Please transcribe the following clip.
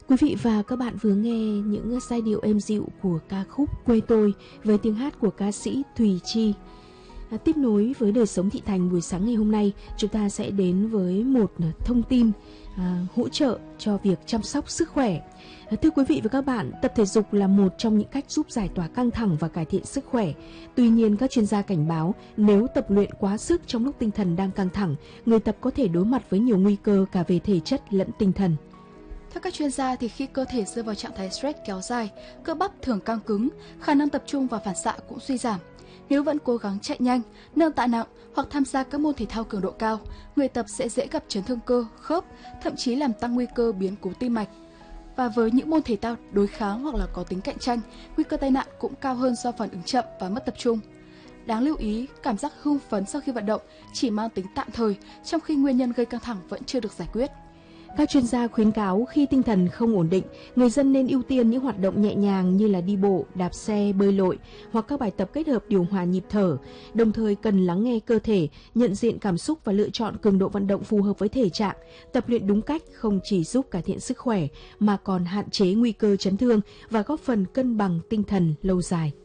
Quý vị và các bạn vừa nghe những giai điệu êm dịu của ca khúc Quê Tôi với tiếng hát của ca sĩ Thùy Chi. Tiếp nối với đời sống thị thành buổi sáng ngày hôm nay, chúng ta sẽ đến với một thông tin hỗ trợ cho việc chăm sóc sức khỏe. Thưa quý vị và các bạn, tập thể dục là một trong những cách giúp giải tỏa căng thẳng và cải thiện sức khỏe. Tuy nhiên, các chuyên gia cảnh báo nếu tập luyện quá sức trong lúc tinh thần đang căng thẳng, người tập có thể đối mặt với nhiều nguy cơ cả về thể chất lẫn tinh thần. Theo các chuyên gia thì khi cơ thể rơi vào trạng thái stress kéo dài, cơ bắp thường căng cứng, khả năng tập trung và phản xạ cũng suy giảm. Nếu vẫn cố gắng chạy nhanh, nâng tạ nặng hoặc tham gia các môn thể thao cường độ cao, người tập sẽ dễ gặp chấn thương cơ, khớp, thậm chí làm tăng nguy cơ biến cố tim mạch. Và với những môn thể thao đối kháng hoặc là có tính cạnh tranh, nguy cơ tai nạn cũng cao hơn do phản ứng chậm và mất tập trung. Đáng lưu ý, cảm giác hưng phấn sau khi vận động chỉ mang tính tạm thời, trong khi nguyên nhân gây căng thẳng vẫn chưa được giải quyết. Các chuyên gia khuyến cáo khi tinh thần không ổn định, người dân nên ưu tiên những hoạt động nhẹ nhàng như là đi bộ, đạp xe, bơi lội hoặc các bài tập kết hợp điều hòa nhịp thở. Đồng thời cần lắng nghe cơ thể, nhận diện cảm xúc và lựa chọn cường độ vận động phù hợp với thể trạng. Tập luyện đúng cách không chỉ giúp cải thiện sức khỏe mà còn hạn chế nguy cơ chấn thương và góp phần cân bằng tinh thần lâu dài.